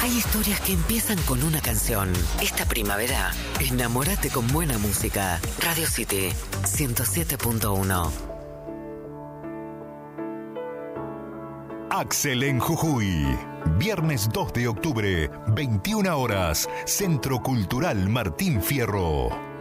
Hay historias que empiezan con una canción. Esta primavera, enamórate con buena música. Radio City 107.1. Axel en Jujuy. Viernes 2 de octubre, 21 horas. Centro Cultural Martín Fierro.